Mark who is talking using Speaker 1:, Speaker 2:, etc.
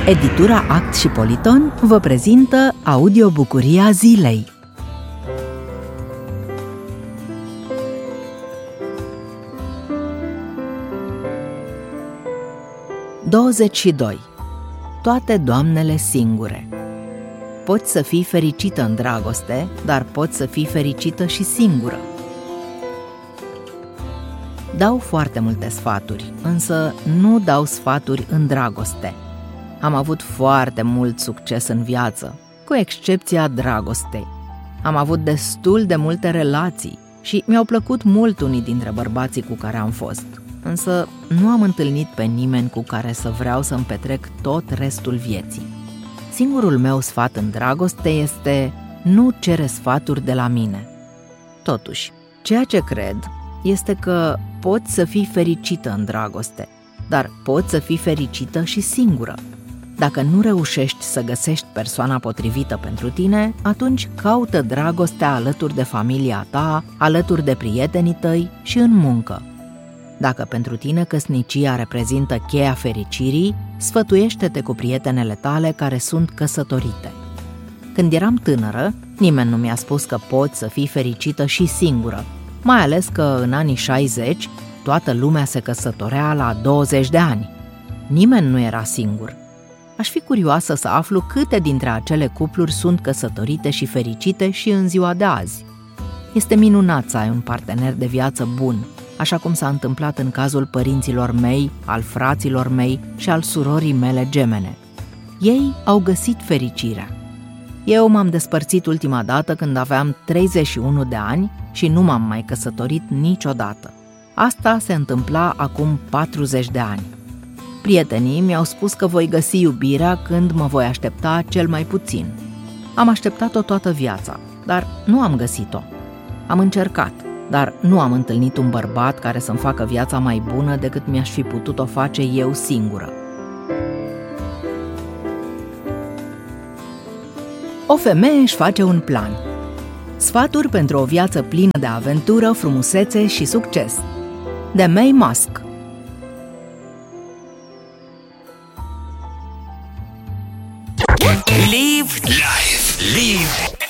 Speaker 1: Editura Act și Politon vă prezintă audiobucuria zilei. ...22. Toate doamnele singure. Poți să fii fericită în dragoste, dar poți să fii fericită și singură. Dau foarte multe sfaturi, însă nu dau sfaturi în dragoste. Am avut foarte mult succes în viață, cu excepția dragostei. Am avut destul de multe relații și mi-au plăcut mult unii dintre bărbații cu care am fost, însă nu am întâlnit pe nimeni cu care să vreau să-mi petrec tot restul vieții. Singurul meu sfat în dragoste este: nu cere sfaturi de la mine. Totuși, ceea ce cred este că poți să fii fericită în dragoste, dar poți să fii fericită și singură. Dacă nu reușești să găsești persoana potrivită pentru tine, atunci caută dragostea alături de familia ta, alături de prietenii tăi și în muncă. Dacă pentru tine căsnicia reprezintă cheia fericirii, sfătuiește-te cu prietenele tale care sunt căsătorite. Când eram tânără, nimeni nu mi-a spus că poți să fii fericită și singură, mai ales că în anii 60 toată lumea se căsătorea la 20 de ani. Nimeni nu era singur. Aș fi curioasă să aflu câte dintre acele cupluri sunt căsătorite și fericite și în ziua de azi. Este minunat să ai un partener de viață bun, așa cum s-a întâmplat în cazul părinților mei, al fraților mei și al surorii mele gemene. Ei au găsit fericirea. Eu m-am despărțit ultima dată când aveam 31 de ani și nu m-am mai căsătorit niciodată. Asta se întâmpla acum 40 de ani. Prietenii mi-au spus că voi găsi iubirea când mă voi aștepta cel mai puțin. Am așteptat-o toată viața, dar nu am găsit-o. Am încercat, dar nu am întâlnit un bărbat care să-mi facă viața mai bună decât mi-aș fi putut-o face eu singură. O femeie își face un plan. Sfaturi pentru o viață plină de aventură, frumusețe și succes. De May Musk.
Speaker 2: Live.